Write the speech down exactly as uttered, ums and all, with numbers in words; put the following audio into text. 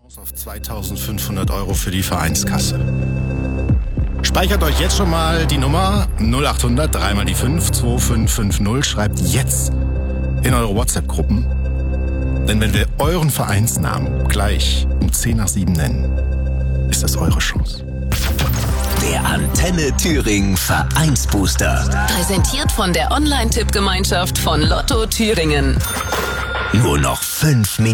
Auf zweitausendfünfhundert Euro für die Vereinskasse. Speichert euch jetzt schon mal die Nummer null acht hundert, dreimal die fünf, zwei fünf fünf null. Schreibt jetzt in eure WhatsApp-Gruppen. Denn wenn wir euren Vereinsnamen gleich um zehn nach sieben nennen, ist das eure Chance. Der Antenne Thüringen Vereinsbooster. Präsentiert von der Online-Tippgemeinschaft von Lotto Thüringen. Nur noch fünf Minuten.